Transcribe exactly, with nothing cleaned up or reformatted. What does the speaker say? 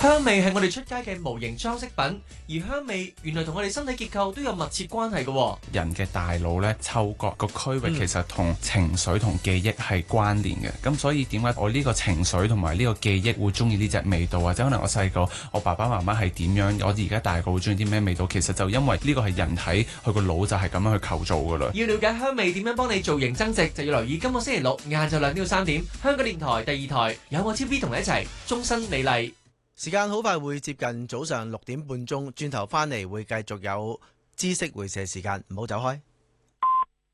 香味係我哋出街嘅無形裝飾品，而香味原來同我哋身體結構都有密切關係嘅。 人嘅大腦咧，嗅覺個區域其實同情緒同記憶係關聯嘅。咁、嗯、所以點解我呢個情緒同埋呢個記憶會中意呢隻味道，或者可能我細個我爸爸媽媽係點樣，我而家大個會中意啲咩味道？其實就因為呢個係人體佢個腦就係咁樣去構造噶啦。 要了解香味點樣幫你造型增值，就要留意今個星期六晏晝兩點到三點，香港電台第二台有我超 B 同你一齊終身美麗。 時間好快會接近早上六點半鐘，轉頭翻嚟會繼續有知識回射時間，唔好走開。